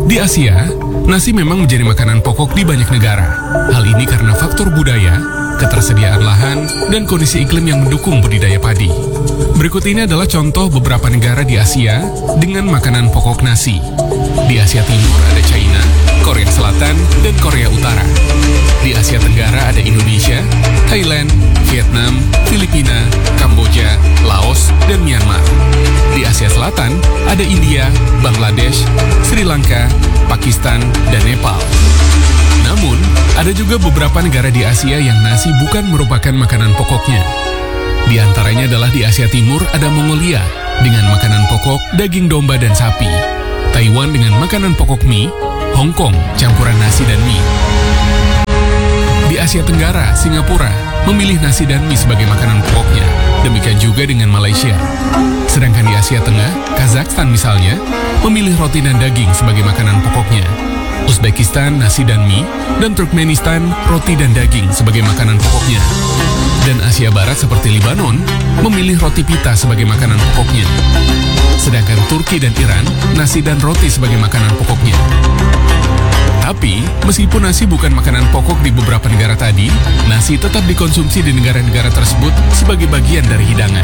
Di Asia, nasi memang menjadi makanan pokok di banyak negara. Hal ini karena faktor budaya, ketersediaan lahan, dan kondisi iklim yang mendukung budidaya padi. Berikut ini adalah contoh beberapa negara di Asia dengan makanan pokok nasi. Di Asia Timur ada China, Korea Selatan, dan Korea Utara. Di Asia Tenggara ada Indonesia, Thailand, Vietnam, Filipina, Kamboja, Laos, dan Myanmar. Di Asia Selatan ada India, Bangladesh, Sri Lanka, Pakistan, dan Nepal. Namun, ada juga beberapa negara di Asia yang nasi bukan merupakan makanan pokoknya. Di antaranya adalah di Asia Timur ada Mongolia dengan makanan pokok daging domba dan sapi, Taiwan dengan makanan pokok mie, Hong Kong campuran nasi dan mie. Di Asia Tenggara, Singapura memilih nasi dan mie sebagai makanan pokoknya. Demikian juga dengan Malaysia. Sedangkan di Asia Tengah, Kazakhstan misalnya, memilih roti dan daging sebagai makanan pokoknya. Uzbekistan nasi dan mie, dan Turkmenistan roti dan daging sebagai makanan pokoknya. Dan Asia Barat seperti Libanon memilih roti pita sebagai makanan pokoknya. Sedangkan Turki dan Iran nasi dan roti sebagai makanan pokoknya. Tapi, meskipun nasi bukan makanan pokok di beberapa negara tadi, nasi tetap dikonsumsi di negara-negara tersebut sebagai bagian dari hidangan.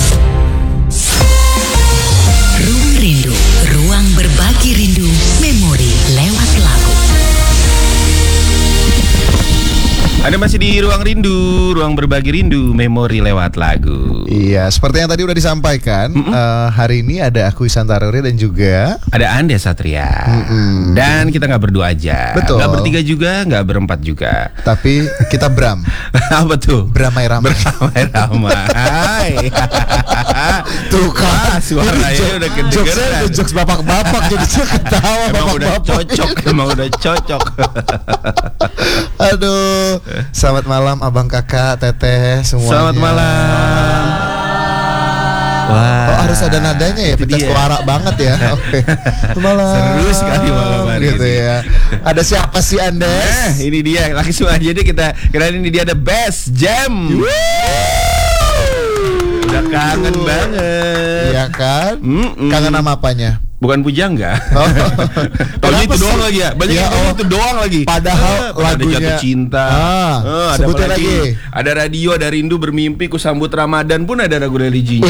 Ruang Rindu, ruang berbagi rindu, memori lewat lagu. Anda masih di Ruang Rindu, ruang berbagi rindu, memori lewat lagu. Iya, seperti yang tadi udah disampaikan, hari ini ada aku Ihsan Taruri dan juga Ada Anda Satria. Dan kita nggak berdua aja. Betul. Nggak bertiga juga, nggak berempat juga. tapi kita Bram, Apa tuh? beramai-ramai. Ramai. Tuh kan, Suaranya udah kedengeran. jokes bapak-bapak jadi saya ketawa Emang udah bapak-bapak. cocok, emang udah cocok. Aduh, selamat malam abang kakak teteh semuanya. Selamat malam. Wah, Oh, harus ada nadanya ya, itu pecah dia. suara banget ya. Oke. Malam. Seru sekali malam hari gitu ini. ya. Ada siapa sih Nah, Andes? ini dia. Langsung aja deh kita. Kenalin, ini dia ada Best Jam. Udah kangen banget. Iya kan? Mm-mm. Kangen nama apanya? Bukan Pujangga. Oh. Taunya Kenapa itu doang sih? lagi ya. Banyak Ya yang Allah. itu doang lagi. Padahal Ada lagunya Jatuh Cinta. Ada sebutin apa lagi. Ada Radio, ada Rindu Bermimpi, Ku Sambut Ramadan pun ada lagu religi.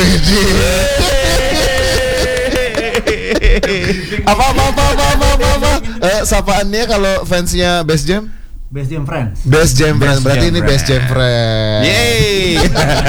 apa? Sapaannya kalau fansnya Best Jam? Best Jam Friends. Best Jam Friends. Berarti Jam ini Best Jam Friends. Yeay.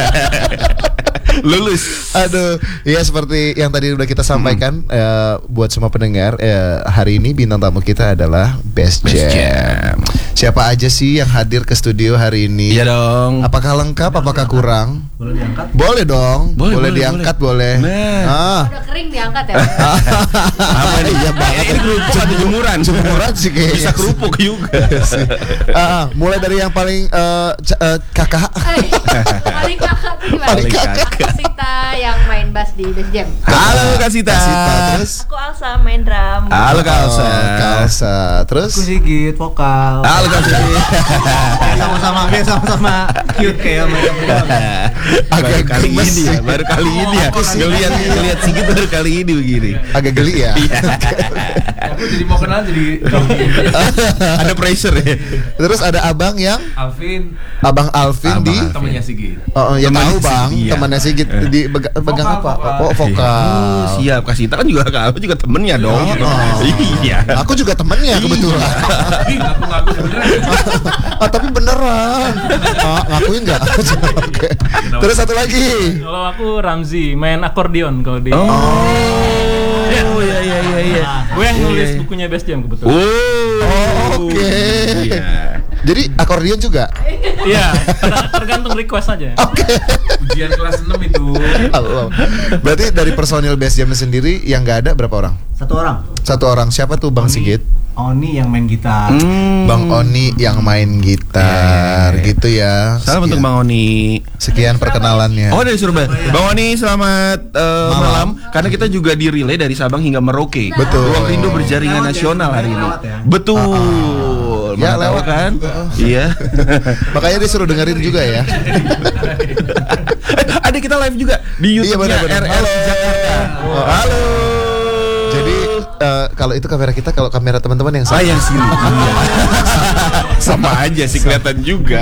Lulus. Aduh, ya seperti yang tadi udah kita sampaikan, buat semua pendengar, hari ini bintang tamu kita adalah Best Jam. Siapa aja sih yang hadir ke studio hari ini? Iya dong. Apakah lengkap? Apakah kurang? Boleh diangkat? Boleh dong. Boleh, diangkat boleh. Nah. Udah kering diangkat ya. Apa nih? Iya banget. Ini kerupuk atau jemuran? Jemuran sih kayaknya. Bisa kerupuk juga. Mulai dari yang paling kakak. Paling kakak tuh gimana? Paling kakak. Kasita yang main bass di Best Jam. Halo Kasita. Terus Aku Alsa main drum. Halo Kalsa. Kalsa. Terus Aku Sigit vokal. Halo Kalsa. Kayak sama-sama cute kayak mereka berdua. Baru kali gemes ini sih. ya, baru kali ini ya. Ngelihat Sigit baru kali ini begini. agak geli ya. Aku jadi mau kenal jadi Ada pressure ya. Terus ada abang yang Alvin, Abang Alvin Abang di Alvin. temennya Sigit. ya Temannya tahu bang, Sigit, iya. temannya Sigit di pegang apa? Vokal. Oh, vokal. Siap, Kasita kan juga kamu juga temennya dong. Iya. Aku juga temennya kebetulan. Aku ngaku sebenarnya. Tapi beneran. Ngakuin nggak? Oke. Terus satu lagi. Kalau aku Ramzi, main akordeon kalau di. Iya. Gue yang nulis bukunya Best Jam kebetulan. Oke. Iya. Jadi akordeon juga. Iya, tergantung request aja. Ujian kelas 6 itu. Halo. Berarti dari personil Best Jam sendiri yang nggak ada berapa orang? Satu orang. Satu orang. Siapa tuh Bang Sigit? Oni yang main gitar. Bang Oni yang main gitar, gitu ya. Salam untuk Bang Oni. Sekian perkenalannya. Oh, dari Surabaya. Bang Oni, selamat malam. Karena kita juga di relay dari Sabang hingga Merauke. Betul. Ruang Rindu berjaringan nasional hari ini. Lewat ya? Betul. Ya, Mana tahu lewat. kan? Iya. Makanya disuruh dengerin juga ya. Ada kita live juga di Iya, YouTube-nya benar-benar. RR Jakarta. Halo. Jadi kalau itu kamera kita, kalau kamera teman-teman yang Ah, yang sini. Iya. Sama aja sih kelihatan juga.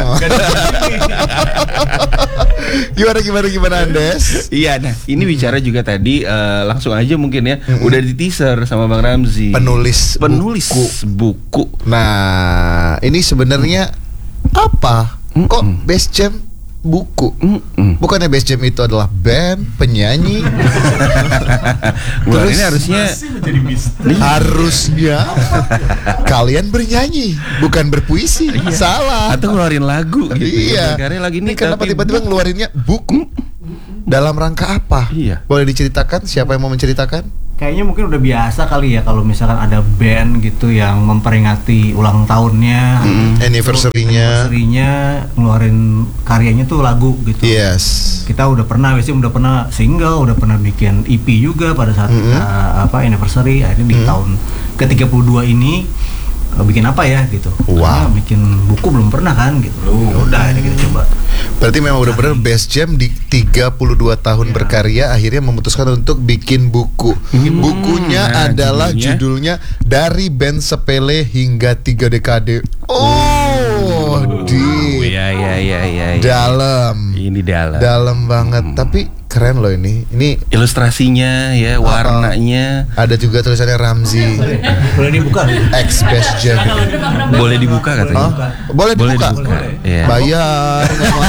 Gimana Andes? Iya, nah ini bicara juga tadi langsung aja mungkin ya. Udah di teaser sama Bang Ramzi. Penulis buku. Nah, ini sebenarnya apa? Kok Best Jam buku? Bukannya Best Jam itu adalah band, penyanyi? Terus ini harusnya harusnya kalian bernyanyi, bukan berpuisi. Salah. atau ngeluarin lagu gitu. Iya. Karena lagi ini Kenapa tapi tiba-tiba ngeluarinnya buku? Dalam rangka apa? Iya. Boleh diceritakan? Siapa yang mau menceritakan? Kayaknya mungkin udah biasa kali ya kalau misalkan ada band gitu yang memperingati ulang tahunnya, Anniversary-nya. ngeluarin karyanya tuh lagu gitu. Yes. Kita udah pernah single, udah pernah bikin EP juga pada saat anniversary. Akhirnya di tahun ke-32 ini bikin apa ya gitu. Wow. Karena bikin buku belum pernah kan gitu. Ya udah akhirnya kita coba. Berarti memang benar-benar Best Jam di 32 tahun berkarya akhirnya memutuskan untuk bikin buku. Bukunya Nah, adalah judulnya Dari Band Sepele Hingga 3 Dekade. Oh, Iya. dalam. Ini dalam. Dalam banget. Tapi keren loh ini. Ini Ilustrasinya ya, warnanya. ada juga tulisannya Ramzi Boleh dibuka? X Best Jam. Boleh dibuka katanya. Hah? Boleh dibuka? Iya. Bayar.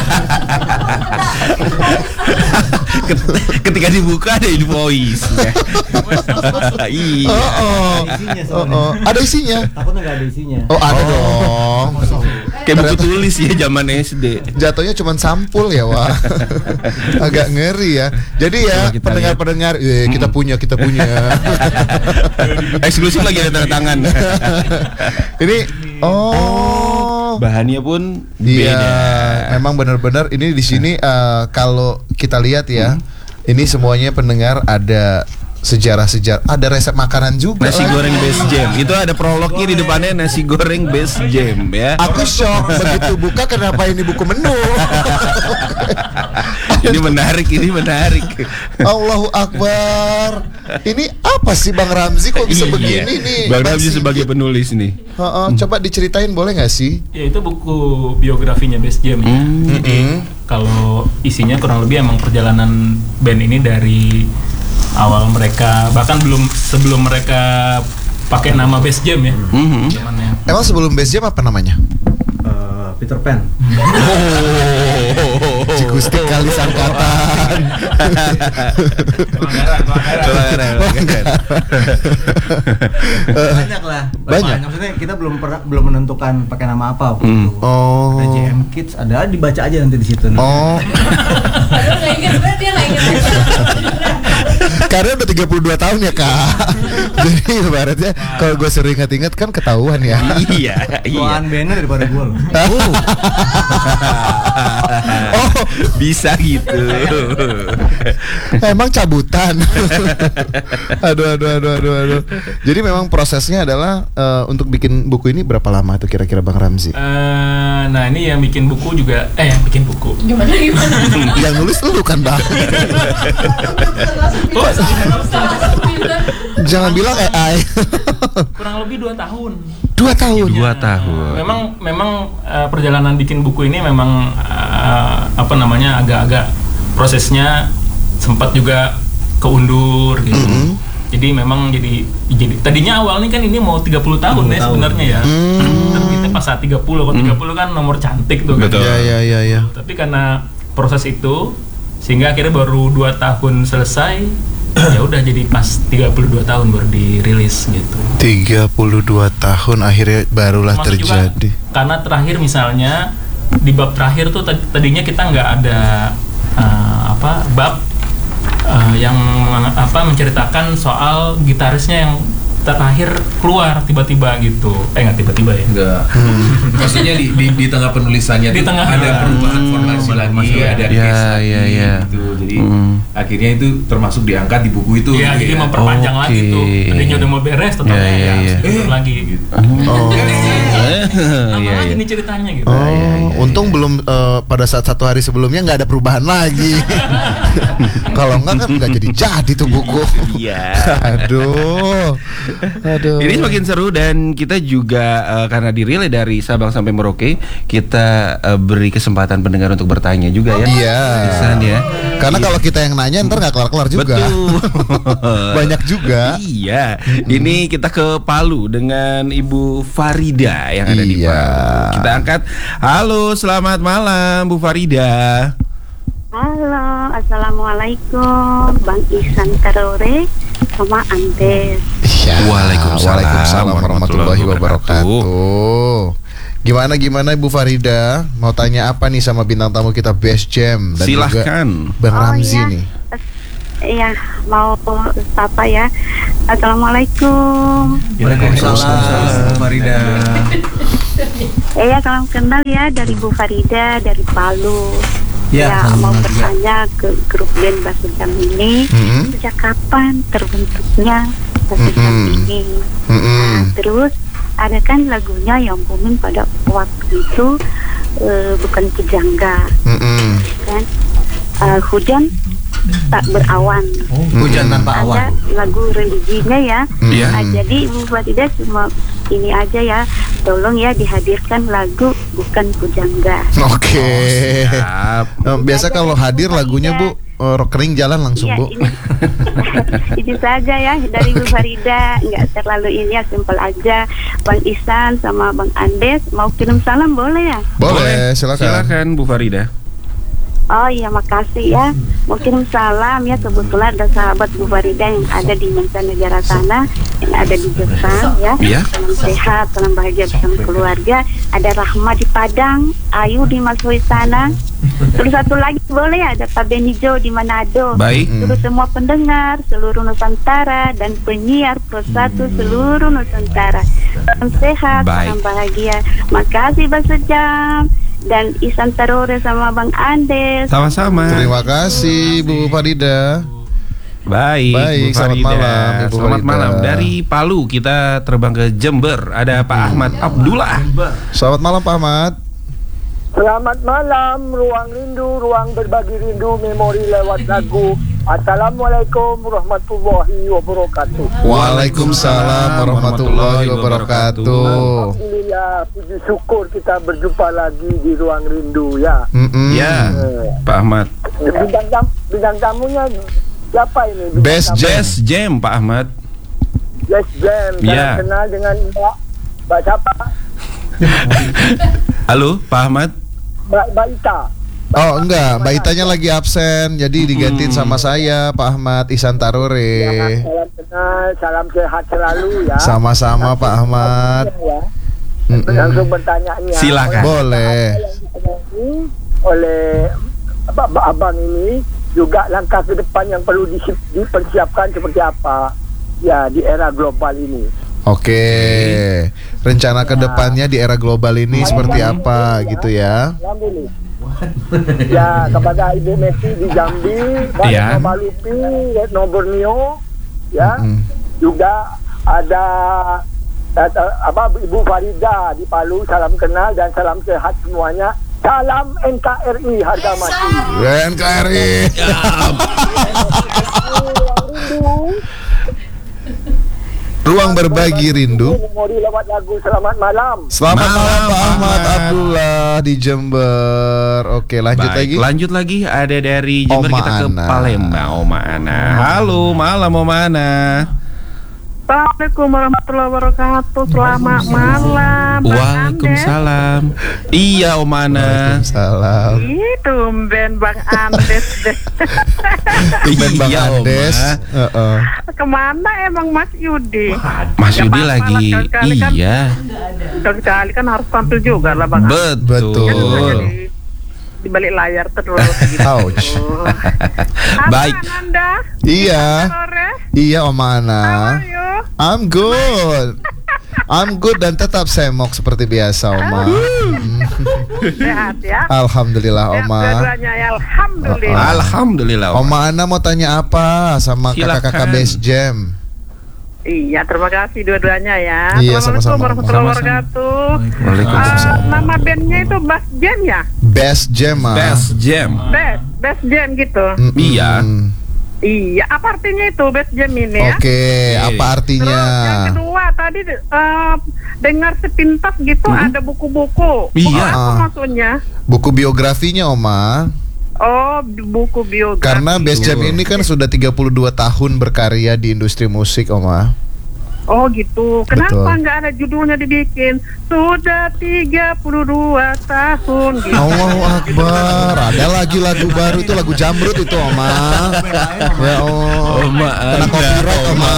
Ketika dibuka ada invoice. Iya. Isinya soalnya. Ada isinya. Takutnya nggak ada isinya. Oh, ada dong. Kayak buku tulis ya zaman SD. Jatuhnya cuma sampul ya, Wak. Agak ngeri ya. Jadi ya, Coba kita pendengar-pendengar, kita punya. Eksklusif lagi ada tanda tangan. Ini Bahannya pun iya, beda. memang benar-benar ini di sini kalau kita lihat ya, ini semuanya pendengar ada sejarah-sejarah, ada resep makanan juga. Nasi goreng Best Jam. Itu ada prolognya di depannya, nasi goreng Best Jam ya. Aku shock begitu buka, kenapa ini buku menu? Ini menarik. Allahu Akbar. Ini apa sih Bang Ramzi kok bisa begini nih? Bang Ramzi Masih- sebagai penulis nih. Coba diceritain boleh nggak sih? Ya itu buku biografinya Best Jam ya. Kalau isinya kurang lebih emang perjalanan band ini dari awal mereka, bahkan sebelum mereka pakai nama Best Jam ya. Zamannya. Emang sebelum Best Jam apa namanya? Peter Pan. Cikustik kali sangkatan. Banyak lah. Banyak. Maksudnya kita belum menentukan pakai nama apa waktu itu. Oh. Ada JM Kids, ada dibaca aja nanti di situ. Oh, Padahal nggak inget, sebenarnya dia nggak inget. karena udah 32 tahun ya Kak. Jadi ibaratnya kalau gue sering ingat-ingat kan ketahuan ya. Iya. Tuan bandnya daripada gue loh. Oh, Bisa gitu. emang cabutan. Aduh. Jadi memang prosesnya adalah untuk bikin buku ini berapa lama tuh kira-kira Bang Ramzi? Nah ini yang bikin buku juga, yang bikin buku. Gimana? Yang nulis lu kan Bang. Jangan bilang AI. Kurang lebih 2 tahun. 2 tahun. 2 tahun. Memang perjalanan bikin buku ini memang agak-agak prosesnya sempat juga keundur gitu. Jadi memang jadi tadinya awalnya kan ini mau 30 tahun ya sebenarnya ya. Tapi kita pas saat 30, kalau 30 kan nomor cantik tuh kan. Betul. Ya. Tapi karena proses itu sehingga akhirnya baru 2 tahun selesai. Ya udah jadi pas 32 tahun baru dirilis gitu. 32 tahun akhirnya barulah Termasuk juga terjadi. karena terakhir misalnya di bab terakhir tuh tadinya kita nggak ada bab yang menceritakan soal gitarisnya yang terakhir keluar tiba-tiba gitu. Nggak tiba-tiba ya. Enggak. Maksudnya di tengah penulisannya Di tuh tengah. ada perubahan formasi lagi, ada case lagi gitu. Jadi akhirnya itu termasuk diangkat di buku itu. Iya, gitu jadi ya. memperpanjang lagi tuh. Tadinya udah mau beres, tetapnya lagi gitu. Tambah lagi nih ceritanya gitu. Untung belum pada saat 1 hari sebelumnya nggak ada perubahan lagi. Kalau nggak kan nggak jadi tuh buku. Iya. Aduh. Aduh. Ini semakin seru dan kita juga karena direlay dari Sabang sampai Merauke, kita beri kesempatan pendengar untuk bertanya juga ya. Iya. Pisan ya. Karena kalau kita yang nanya ntar nggak kelar-kelar juga. Betul. Banyak juga. Iya. Ini kita ke Palu dengan Ibu Farida yang ada di Iya. Palu. Kita angkat. Halo, selamat malam Bu Farida. Halo, assalamualaikum, Bang Ihsan Tarore sama Andes. Iya. Waalaikumsalam warahmatullahi wabarakatuh. Gimana Ibu Farida? Mau tanya apa nih sama bintang tamu kita Best Jam dan Silahkan. juga Bang Ramzi nih. Iya, mau apa ya? Assalamualaikum. Waalaikumsalam, Bu Farida. Iya, salam kenal ya dari Bu Farida dari Palu. Ya, Ya, mau salam juga. bertanya ke grup band Baso Jam ini sejak kapan terbentuknya Baso Jam ini? Nah, terus ada kan lagunya yang booming pada waktu itu bukan Pujangga kan, hujan tak berawan. Hujan tanpa Ada awan. lagu religinya ya. Iya. Jadi Ibu Farida cuma ini aja ya, tolong ya dihadirkan lagu bukan Pujangga. Oke. Siap. Biasa kalau hadir lagunya Bu rock kering jalan langsung Iya, Bu. Itu saja ya dari Bu Farida, nggak terlalu ini ya, simpel aja. Bang Ihsan sama Bang Andes mau kirim salam boleh ya? Boleh, silakan. Silakan Bu Farida. Oh iya, makasih ya. Mau kirim salam ya, kebetulan ada sahabat Bu Farida yang ada di mancanegara sana, yang ada di Jepang ya. Iya. Salam sehat, salam bahagia bersama keluarga. Ada Rahma di Padang, Ayu di Masui sana. Terus satu lagi boleh ya, ada Pak Benijo di Manado. Baik. Terus semua pendengar seluruh Nusantara dan penyiar Pro 1 seluruh Nusantara. Salam sehat, Baik. salam bahagia. Makasih Baso Jam dan Ihsan Tarore sama Bang Andes. Sama-sama. Terima kasih Bu Farida. Baik, Baik, Bu selamat Farida. malam, Ibu Selamat Farida. malam. Dari Palu kita terbang ke Jember. Ada Pak Ahmad Abdullah. Selamat malam Pak Ahmad. Selamat malam, ruang rindu, ruang berbagi rindu, memori lewat lagu. Assalamualaikum warahmatullahi wabarakatuh. Waalaikumsalam warahmatullahi wabarakatuh. Alhamdulillah, puji syukur kita berjumpa lagi di ruang rindu ya. Ya, Pak Ahmad. Bintang tamunya siapa ini? Bintang Best tamu? Jam. Best Jam Pak Ahmad. Best Jam. Ya. Saya kenal dengan Mbak siapa? Halo, Pak Ahmad. Mbak Ita. Oh enggak, Mbak Itanya lagi absen, jadi digantiin sama saya Pak Ahmad Ihsan Ya, Tarore. salam kenal, salam sehat selalu ya. Sama-sama Pak Ahmad. Ya. Langsung bertanya-nya. Silakan. Boleh. Yang ditemani oleh abang ini juga langkah ke depan yang perlu dipersiapkan seperti apa ya di era global ini. Oke. Rencana kedepannya di era global ini seperti apa gitu ya? Alhamdulillah. Ya, kepada Ibu Messi di Jambi, Pak Ya. Malupi, Retno Borneo, ya, juga ada Ibu Farida di Palu, salam kenal dan salam sehat semuanya. Salam NKRI harga mati. NKRI. Ruang berbagi rindu. Memori lewat lagu selamat malam. Selamat malam Pak Ahmad Ahmad. Abdullah di Jember. Oke, lanjut Baik, lagi. lanjut lagi. Ada dari Jember Oma kita ke Ana. Palembang. Oma Ana. Halo, malam Oma Ana. Assalamualaikum warahmatullahi wabarakatuh. Selamat malam. Waalaikumsalam. Iya, Oma Ana. Waalaikumsalam. Itu tumben Bang Andes deh. Tumben Bang Iya, Oma. Andes. Kemana emang Mas Yudi? Mas Nggak Yudi apa-apa lagi. lah, sekali-kali kan. Iya. Sekali kan harus tampil juga lah Bang Andes. Betul. Di balik layar terus gitu. Ouch. Baik. Anda? Iya. Sore? Iya Oma Ana. Ayo. I'm good. I'm good dan tetap semok seperti biasa Oma. Sehat ya. Alhamdulillah Sehat Oma. dua-duanya ya. Alhamdulillah. Alhamdulillah. Oma Ana mau tanya apa sama Silakan. kakak-kakak Best Jam? Iya, terima kasih dua-duanya ya. Iya, Assalamualaikum sama-sama. warahmatullahi Sama-sama. wabarakatuh. Waalaikumsalam. Nama bandnya itu Bass Jam ya? Best Jam ah. Best Jam. Bass Jam gitu. Mm-mm. Iya. Iya, apa artinya itu Best Jam ini ya? Oke, apa artinya? Terus yang kedua tadi dengar sepintas gitu ada buku-buku. Iya. Apa maksudnya? Buku biografinya, Oma. Oh, buku biografi. Karena Best Jam ini kan sudah 32 tahun berkarya di industri musik, Oma. Oh gitu. Kenapa Betul. nggak ada judulnya dibikin? Sudah 32 tahun gitu. Allahu Akbar. Ada lagi lagu baru itu, lagu Jamrut itu, Oma. Ya Oma, kena copyright, Oma.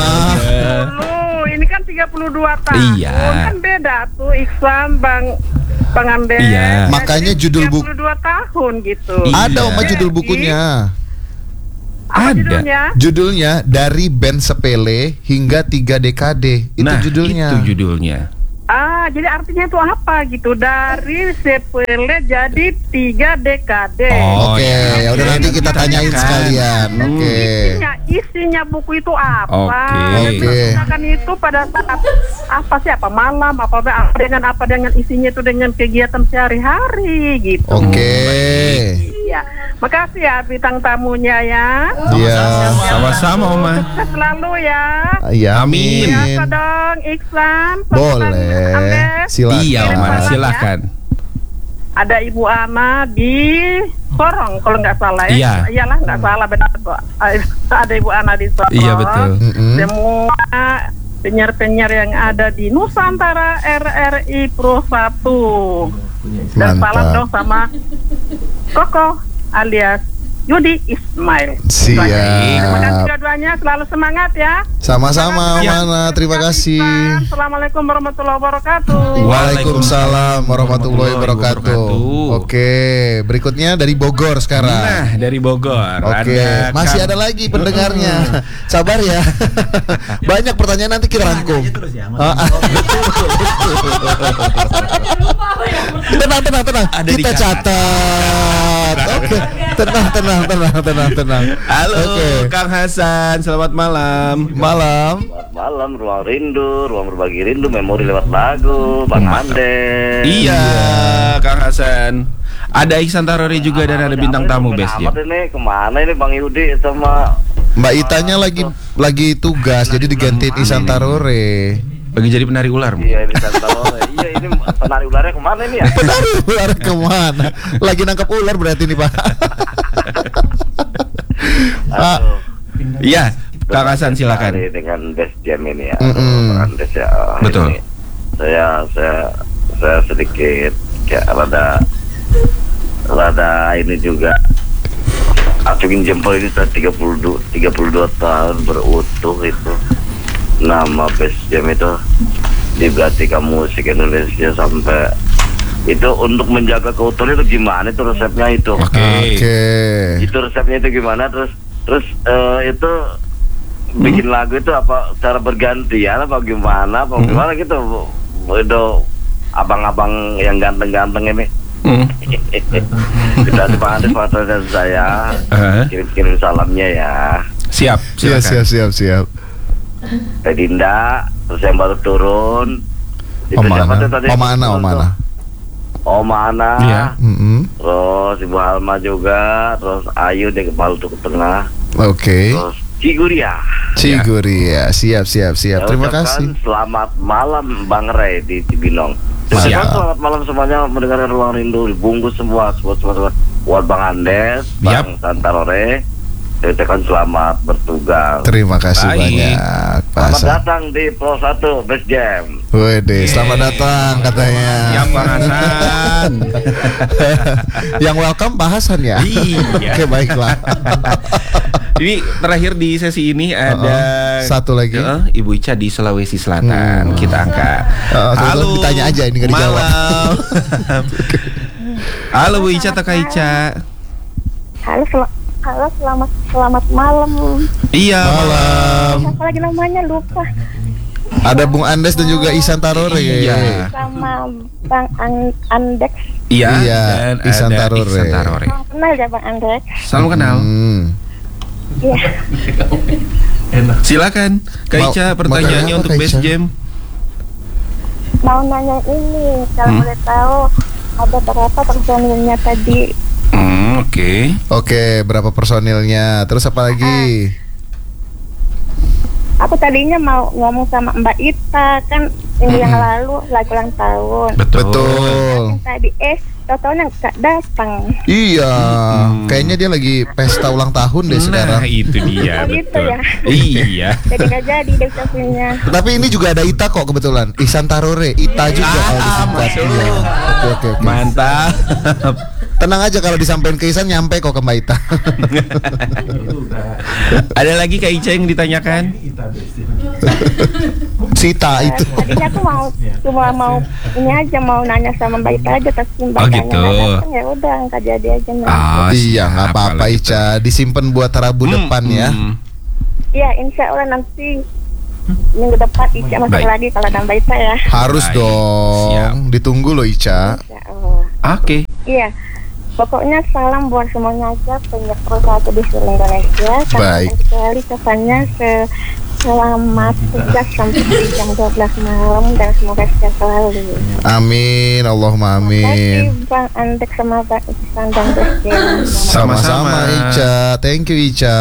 Dulu, ini kan 32 tahun. Iya. Kan beda tuh Iksan Bang Andes. Iya. Makanya judul buku 32 tahun gitu. ada, Oma, judul bukunya. Apa Ada. judulnya? Judulnya Dari Band Sepele Hingga 3 Dekade. Itu judulnya. Itu judulnya. Jadi artinya itu apa gitu? Dari sepele jadi 3 dekade. Oke, ya udah nanti kita tanyain sekalian. Oke. Isinya buku itu apa? Oke. Kan itu pada saat malam apa dengan isinya itu dengan kegiatan sehari-hari gitu. Oke. Iya. Makasih ya bintang tamunya ya. Iya. Sama-sama, Oma. Sukses selalu ya. Iya, Amin. Biasa dong Iksan. Boleh. Silakan. Iya, Oma, silakan. Ada Ibu Ana di Sorong kalau nggak salah ya. Iya. Iyalah nggak salah, benar kok. Ada Ibu Ana di Sorong. Iya, betul. Semua penyiar-penyiar yang ada di Nusantara RRI Pro 1. Dan Mantap. salam dong sama Koko alias Yudi Ismail. Siap. Terima kasih dua-duanya, selalu semangat ya. Sama-sama, Mana. Terima kasih. Assalamualaikum warahmatullahi wabarakatuh. Waalaikumsalam warahmatullahi wabarakatuh. Oke, berikutnya dari Bogor sekarang. Nah, dari Bogor. Oke, masih ada lagi pendengarnya. Sabar ya. Banyak pertanyaan, nanti kita rangkum. Tenang. Kita catat. Oke, tenang. Halo, Kang Hasan. Selamat malam. Malam. Malam, ruang rindu, ruang berbagi rindu, memori lewat lagu, Bang Andes. Iya, Kang Hasan. Ada Iksan Tarori juga dan ada bintang tamu Best Jam. Ini kemana ini Bang Yudi sama Mbak Itanya lagi tugas, jadi digantiin Isan Tarore. Lagi jadi penari ular. Iya, ini Santarore. Iya, ini penari ularnya kemana ini ya? Penari ular kemana? Lagi nangkap ular berarti nih, Pak. Iya, Kang Hasan silakan. Dengan Best Jam ini ya. Mm-mm. Bang Andes ya. Betul. Ini saya sedikit ya rada ini juga acungin jempol ini sudah 32 tahun berutuh itu. Nama Best Jam itu diperhatikan musik Indonesia sampai itu untuk menjaga keutuhan itu gimana itu resepnya itu? Oke. Itu resepnya itu gimana terus itu bikin lagu itu apa cara bergantian apa gimana gitu itu abang-abang yang ganteng-ganteng ini. Kita Pak Andes dan saya kirim salamnya ya. Siap. Siap. Teh Dinda, terus yang baru turun. Itu siapa tuh tadi? Oma Ana. Iya. Terus Ibu Halma juga, terus Ayu dia kepala ke tengah. Oke. Terus Ciguria. Siap. Terima kasih. Selamat malam Bang Ray di Cibinong. Selamat malam semuanya mendengarkan Ruang Rindu, dibungkus semua buat Bang Andes, Bang Santarore. Saya ucapkan selamat bertugas. Terima kasih banyak, Pak Selamat Hasan. datang di Pro 1 Best Jam. Wede, selamat datang katanya. Yang Pak Hasan. Yang welcome Pak Hasan ya. Iya. Oke, baiklah. Ini terakhir di sesi ini ada satu lagi. Ibu Ica di Sulawesi Selatan. Kita angkat. Halo. Ditanya aja ini nggak dijawab. Malam. Halo Bu Ica, Taka Ica. Halo, selamat malam. Iya, malam. Apa lagi namanya lupa. Ada Bung Andes dan juga Isan Tarore. Iya. Sama Bang Andes. Iya. Dan Isan Tarore. Salam kenal ya Bang Andes. Salam kenal. Iya. Silakan, Kak Ica, pertanyaannya untuk Best Jam. Mau nanya ini, kalau boleh tahu ada berapa personilnya tadi Oke, berapa personilnya? Terus apa lagi? Aku tadinya mau ngomong sama Mbak Ita kan minggu yang lalu lagi ulang tahun. Betul. Tadi tau-taunya nggak datang. Iya, kayaknya dia lagi pesta ulang tahun deh sekarang. Nah, itu dia. Oh gitu ya. Iya. Jadi nggak jadi deh ucapinnya. Tapi ini juga ada Ita kok kebetulan. Ihsan Tarore, Ita juga kalau disingkat. Iya. Oke. Mantap. Tenang aja kalau disampaikan ke Ihsan nyampe kok ke Mbak Ita. Ada lagi Kak Ica yang ditanyakan? Sita itu. Tadinya aku cuma mau ini aja mau nanya sama Mbak Ita aja tapi Mbak Oh, gitu. ya udah nggak jadi aja. Iya nggak apa-apa Ica, disimpan buat Rabu depan ya. Iya insya Allah nanti minggu depan Ica masuk lagi kalau ada Mbak Ita ya. Harus dong. Ditunggu loh Ica. Oke. Iya. Pokoknya salam buat semuanya aja penyiar satu di seluruh Indonesia. Baik. Sekali kesannya selamat tugas sampai jam 12 malam dan semoga sehat selalu. Amin, Allahumma amin. Terima kasih Bang Andek sama Bang Ihsan dan Besjen. Sama-sama Ica, thank you Ica.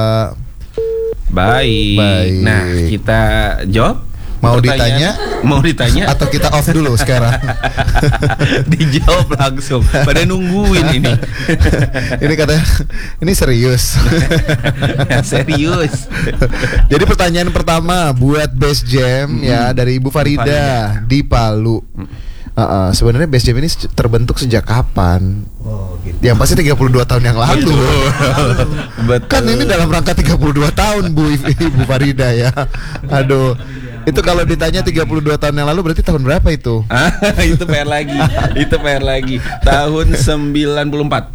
Baik. Nah, kita jawab. Mau ditanya? Mau ditanya? Atau kita off dulu sekarang? Dijawab langsung. Pada nungguin ini. Ini katanya, ini serius. Serius. Jadi pertanyaan pertama buat Best Jam ya dari Ibu Farida di Palu. Sebenarnya Best Jam ini terbentuk sejak kapan? Oh, gitu. Yang pasti 32 tahun yang lalu. Betul. Kan ini dalam rangka 32 tahun Ibu Farida ya. Aduh. Itu kalau ditanya 32 tahun yang lalu berarti tahun berapa itu? Itu PR lagi. Itu PR lagi. Tahun 94.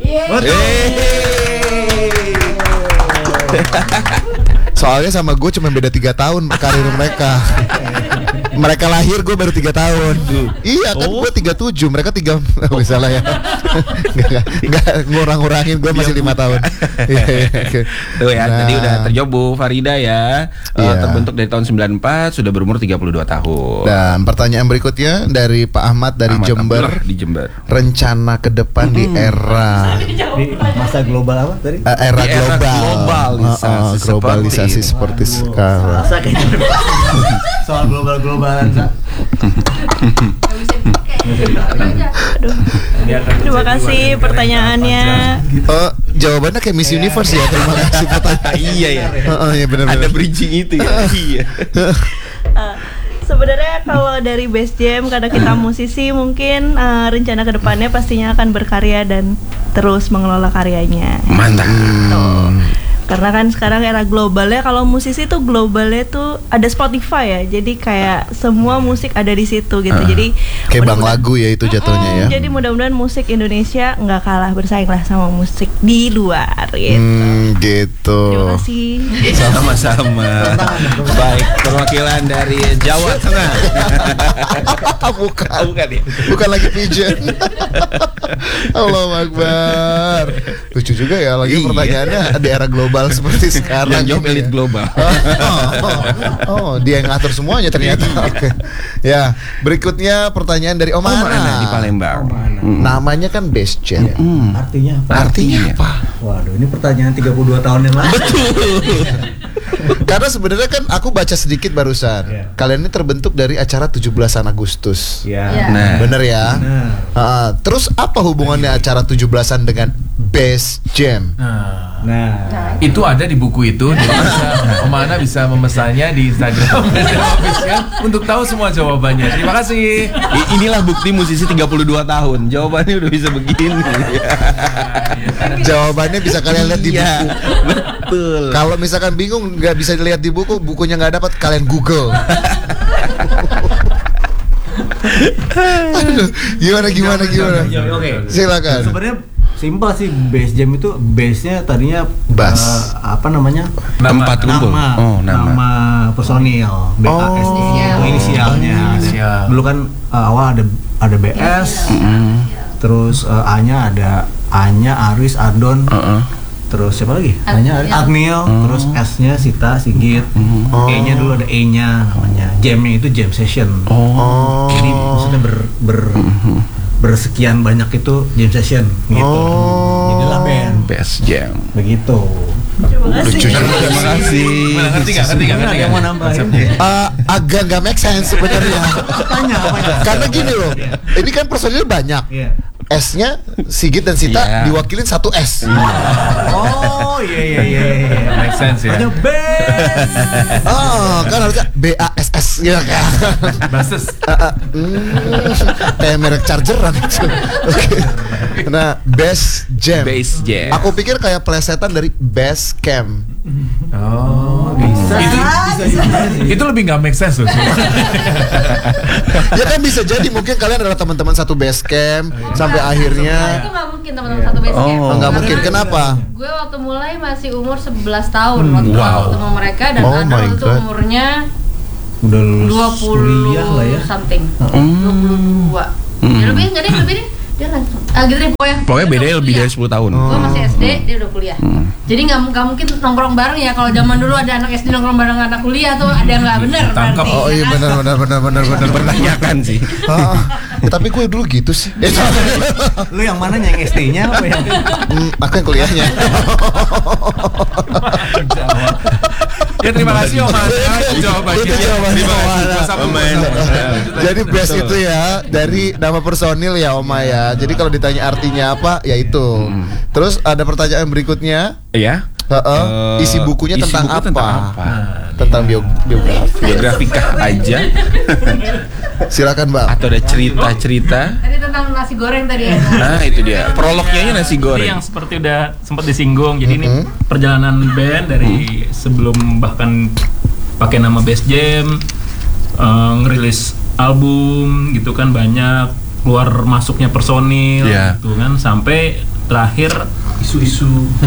Soalnya sama gue cuma beda 3 tahun karir mereka. Mereka lahir gue baru 3 tahun. Iya kan gue 37, mereka 3. Misalnya ya. Enggak ngurang-ngurangin, gue masih 5 tahun. Tuh ya, tadi udah terjawab Bu Farida ya. Terbentuk dari tahun 94, sudah berumur 32 tahun. Dan pertanyaan berikutnya dari Pak Ahmad dari Jember. Di Jember. Rencana ke depan di era masa global apa tadi? Era globalisasi seperti sekarang. Soal global-globalan. Terima kasih pertanyaannya. Jawabannya kayak Miss Universe ya. Terima kasih pertanyaan. Iya ya. Iya benar-benar. Ada bridging itu ya. Iya. Sebenarnya kalau dari Best Jam karena kita musisi mungkin rencana kedepannya pastinya akan berkarya dan terus mengelola karyanya. Mantap. Karena kan sekarang era globalnya, kalau musisi tuh globalnya tuh ada Spotify ya, jadi kayak semua musik ada di situ gitu. Jadi kayak bang lagu ya itu jatuhnya ya. Jadi mudah-mudahan musik Indonesia nggak kalah bersaing lah sama musik di luar gitu. Gitu. Terima kasih. Sama-sama. Baik, perwakilan dari Jawa Tengah. Bukan ya? Bukan lagi pigeon. Allahu Akbar. Lucu juga ya lagi pertanyaannya di era global seperti sekarang. Yang jawab elit global. Dia yang ngatur semuanya ternyata. Oke. Ya, berikutnya pertanyaan dari Om Ana di Palembang. Namanya kan Best Jam. Artinya apa? Artinya apa? Waduh, ini pertanyaan 32 tahun yang lalu. Betul. Karena sebenarnya kan aku baca sedikit barusan. Kalian ini terbentuk dari acara 17-an Agustus. Nah, bener ya. Terus apa hubungannya acara 17-an dengan Best Jam? Nah, itu ada di buku itu. Om Ana bisa memesannya di Instagram official untuk tahu semua jawabannya. Terima kasih. Inilah bukti musisi 32 tahun. Jawabannya udah bisa begini. Jawabannya bisa kalian lihat di buku. Betul. Kalau misalkan bingung nggak bisa dilihat di buku, bukunya nggak dapat, kalian Google. Aduh, gimana? Oke. Silakan. Sebenarnya simpel sih, Best Jam itu base-nya tadinya bass. Apa namanya? Tempat kumpul. Nama personil. BAS itu inisialnya. Dulu kan awal ada BS. Terus A-nya ada A-nya Aris, Adon. Terus siapa lagi? A-nya Agniel, terus S-nya Sita, Sigit. E-nya dulu ada E-nya namanya. Jam-nya itu jam session. Jadi maksudnya bersekian banyak itu jam session gitu. Jadilah band. Best Jam. Begitu. Terima kasih. Ngerti nggak? Yang mau nambahin? Agak nggak make sense sebenarnya. Karena gini loh, ini kan personil banyak. S-nya Sigit dan Sita diwakilin satu S. Oh iya. Make sense ya. Hanya band. Kan harusnya BASS ya kan. Basis. Kayak merek chargeran itu. Oke. Nah, Best Jam. Best Jam. Aku pikir kayak plesetan dari Best Camp. Oh, bisa. Itu lebih nggak make sense loh. Ya kan bisa jadi mungkin kalian adalah teman-teman satu base camp sampai akhirnya. Itu nggak mungkin teman-teman satu base camp. Nggak mungkin. Kenapa? Gue waktu mulai masih umur 11 tahun waktu ketemu mereka dan Ana waktu umurnya udah lulus 20 kuliah lah ya. something. 22. Ya lebih nggak deh, lebih deh. Dia gitu deh pokoknya beda lebih dari 10 tahun. Gue masih SD, dia udah kuliah. Jadi nggak mungkin nongkrong bareng ya. Kalau zaman dulu ada anak SD nongkrong bareng anak kuliah tuh ada yang nggak bener. Tangkap. Oh iya benar. Pertanyakan sih. Tapi gue dulu gitu sih. Lu yang mana yang SD-nya apa yang? Aku yang kuliahnya. Ya terima kasih Om Ana jawabannya. Jadi best itu ya dari nama personil ya Oma ya. Jadi kalau ditanya artinya apa ya itu. Terus ada pertanyaan berikutnya. Iya. Isi bukunya Isi tentang buku apa? tentang apa? Tentang biografi. Biografikah aja? Silakan Bang. Atau ada cerita-cerita? Tadi tentang nasi goreng tadi ya. Nah itu dia. Prolognya nasi Jadi goreng. yang seperti udah sempat disinggung. Jadi ini perjalanan band dari sebelum bahkan pakai nama Best Jam, ngerilis album gitu kan, banyak keluar masuknya personil gitu kan, sampai terakhir isu-isu.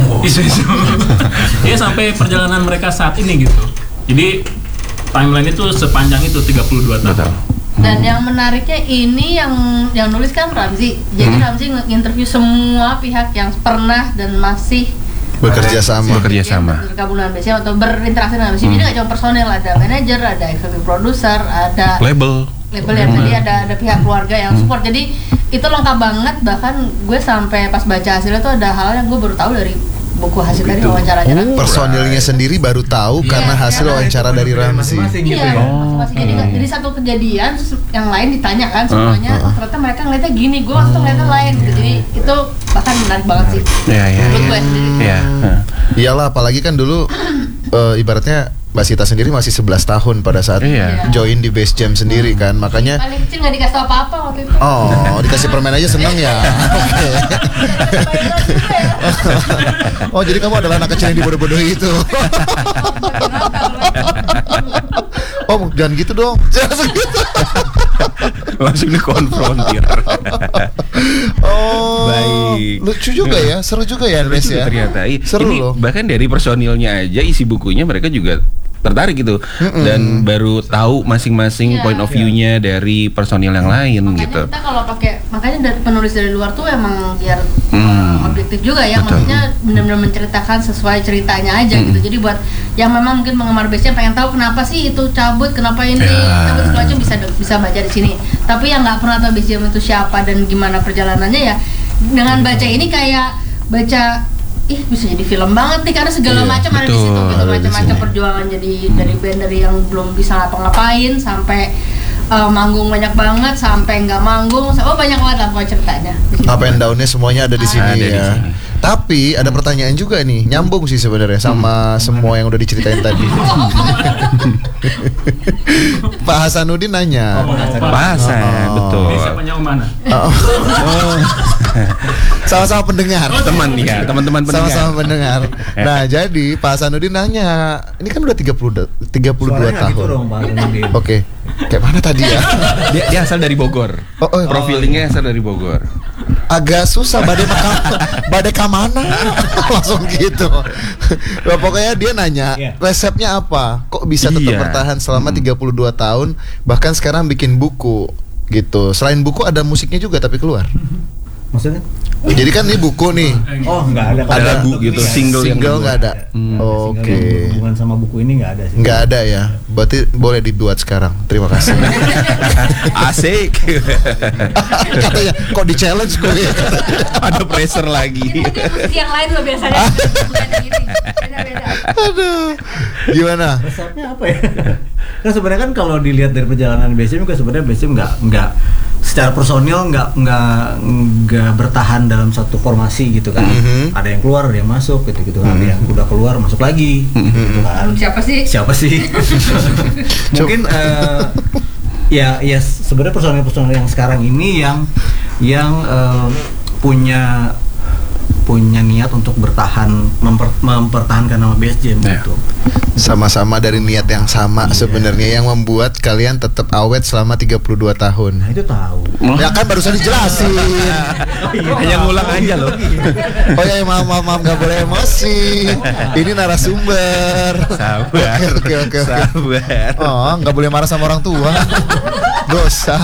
Ya sampai perjalanan mereka saat ini gitu. Jadi timeline itu sepanjang itu 32 tahun. Dan yang menariknya ini yang nulis kan Ramzi. Jadi Ramzi nge-interview semua pihak yang pernah dan masih bekerja sama bergabung dengan BCM atau berinteraksi dengan BCM. Jadi nggak cuma personel, ada manajer, ada executive producer, ada label yang tadi ada pihak keluarga yang support. Jadi itu lengkap banget. Bahkan gue sampai pas baca hasilnya tuh ada hal yang gue baru tahu dari buku hasil dari wawancaranya. Personilnya sendiri baru tahu karena hasil wawancara dari Ramzi. Iya, masing-masing. Jadi satu kejadian yang lain ditanyakan semuanya. Ternyata mereka ngeliatnya gini, gue waktu ngeliatnya lain gitu. Jadi itu bahkan menarik banget sih. Menurut gue sendiri. Iyalah, apalagi kan dulu ibaratnya Mbak Sita sendiri masih 11 tahun pada saat join di Best Jam sendiri kan, makanya paling kecil nggak dikasih tau apa-apa waktu itu. Oh, dikasih permen aja seneng ya. Oh, jadi kamu adalah anak kecil yang dibodoh-bodohi itu. Oh, jangan gitu dong. Jangan gitu. Langsung dikonfrontir. Oh, baik. Lucu juga ya, seru juga ya Andres ya. Ternyata seru ini loh. Bahkan dari personilnya aja isi bukunya mereka juga tertarik gitu dan baru tahu masing-masing point of view-nya dari personil yang lain makanya gitu. Kita kalau pakai, makanya dari penulis dari luar tuh emang biar objektif juga ya. Betul. Maksudnya benar-benar menceritakan sesuai ceritanya aja gitu. Jadi buat yang memang mungkin penggemar Best-nya pengen tahu kenapa sih itu cabut, kenapa ini cabut segala macam bisa baca di sini. Tapi yang nggak pernah tahu Best Jam itu siapa dan gimana perjalanannya ya, dengan baca ini kayak baca bisa jadi film banget nih karena segala macam ada di situ gitu, macam-macam perjuangan jadi dari band dari yang belum bisa ngapa-ngapain sampai manggung banyak banget sampai nggak manggung, banyak banget lah ceritanya. Up and down-nya semuanya ada di sini ya. Tapi ada pertanyaan juga nih, nyambung sih sebenarnya sama semua yang udah diceritain tadi. Pak Hasanuddin nanya. Pak Hasan, betul. Siapanya mana? Sama-sama pendengar. Teman-teman pendengar. Sama-sama pendengar. Nah, jadi Pak Hasanuddin nanya, ini kan udah 32 tahun. Gitu dong, Pak Hasanuddin. Oke. Kayak mana tadi ya? Dia asal dari Bogor. Profilingnya asal dari Bogor. Agak susah badai kamana langsung gitu. Nah, pokoknya dia nanya resepnya apa? Kok bisa tetap bertahan selama 32 tahun bahkan sekarang bikin buku gitu. Selain buku ada musiknya juga tapi keluar. Maksudnya? Jadi kan ini buku nih. Oh, nggak ada. Ada lagu gitu, single yang nggak ada. Oke. Hubungan sama buku ini nggak ada sih. Nggak ada ya. Berarti boleh dibuat sekarang. Terima kasih. Asik. Katanya kok di challenge gue ya. Ada pressure lagi. Yang lain loh biasanya. Beda-beda. Aduh. Gimana? Resepnya apa ya? Nah sebenarnya kan kalau dilihat dari perjalanan BSM kan sebenarnya BSM nggak secara personil nggak bertahan dalam satu formasi gitu kan. Ada yang keluar, ada yang masuk gitu kan. Ada yang udah keluar masuk lagi gitu kan. Siapa sih? Mungkin ya sebenarnya personil yang sekarang ini yang punya niat untuk mempertahankan nama BSM gitu. Sama-sama dari niat yang sama sebenarnya yang membuat kalian tetap awet selama 32 tahun. Nah, itu tahu. Ya kan barusan dijelasin. Hanya ngulang aja loh. Oh ya maaf nggak boleh emosi. Ini narasumber. Sabar. Oke. Sabar. Oh, nggak boleh marah sama orang tua. Dosa.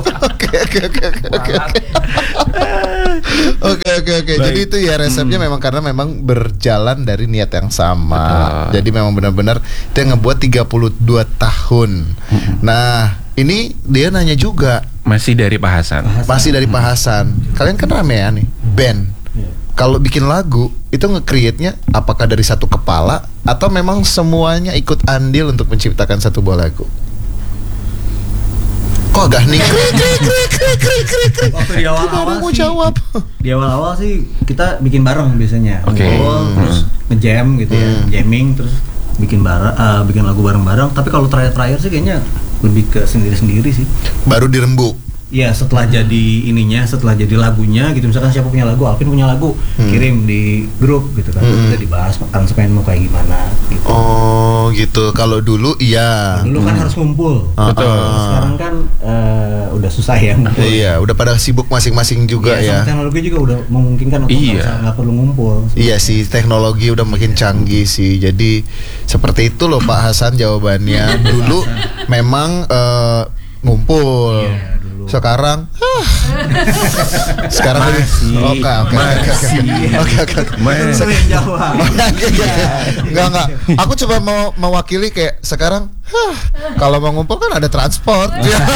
Oke. Jadi itu ya resepnya memang karena memang berjalan dari niat yang sama. Jadi memang benar-benar itu yang ngebuat 32 tahun. Nah, ini dia nanya juga. Masih dari Pak Hasan. Masih dari Pak Hasan. Kalian kan ramean nih, band. Kalau bikin lagu itu nge-create-nya apakah dari satu kepala atau memang semuanya ikut andil untuk menciptakan satu buah lagu? Kok agak hening? Waktu di awal-awal mau sih, jawab. Di awal-awal sih kita bikin bareng biasanya. Oke. Terus nge-jam gitu ya, jamming terus bikin lagu bareng-bareng. Tapi kalau terakhir sih kayaknya lebih ke sendiri-sendiri sih. Baru dirembuk. Iya, setelah jadi lagunya gitu, misalkan siapa punya lagu, Alvin punya lagu, kirim di grup gitu kan, kita dibahas aransemen mau kayak gimana gitu. Oh gitu, kalau dulu iya. Dulu kan harus ngumpul. Betul. Sekarang kan udah susah ya ngumpul. Iya, udah pada sibuk masing-masing juga ya. Teknologi juga udah memungkinkan untuk nggak perlu ngumpul. Iya sih, teknologi udah makin canggih sih. Jadi seperti itu loh Pak Hasan jawabannya. Dulu memang ngumpul. Sekarang masih. Oke. Enggak. Aku coba mau mewakili kayak sekarang kalau mau ngumpul kan ada transport.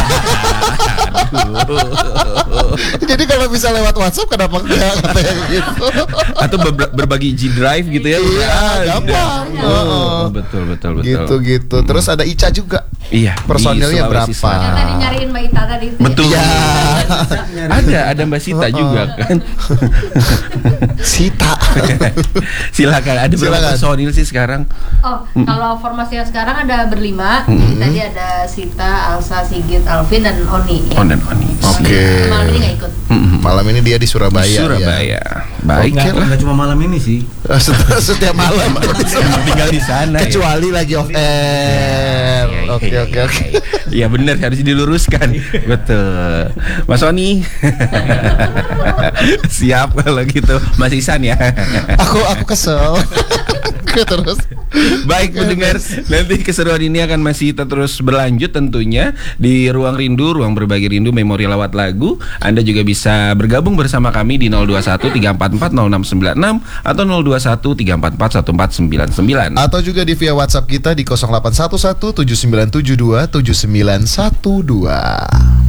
Jadi kalau bisa lewat WhatsApp kenapa enggak katanya gitu. Atau berbagi G-Drive gitu ya. Iya, gampang. Betul. Gitu. Terus ada Ica juga. Iya. Personilnya berapa? Yang tadi nyariin Mbak Ita tadi. Betul. Ada Mbak Sita juga kan. Sita. Silakan. Ada berapa personil sih sekarang? Kalau formasi yang sekarang ada berlima. Tadi ada Sita, Alsa, Sigit, Alvin dan Oni. Ya. Dan Oni. Oke. Malam ini nggak ikut. Malam ini dia di Surabaya. Ya. Baik. Nggak cuma malam ini sih. Setiap malam. Tinggal di sana. Kecuali lagi off air. Oke. Iya benar, harus diluruskan. Betul. Mas Oni. Siap kalau gitu. Mas Isan ya. Aku kesel. Terus. Baik pendengar, nanti keseruan ini akan masih terus berlanjut tentunya di Ruang Rindu, Ruang Berbagi Rindu Memori Lewat Lagu. Anda juga bisa bergabung bersama kami di 021-344-0696 atau 021-344-1499 atau juga di via WhatsApp kita di 0811-7972-7912.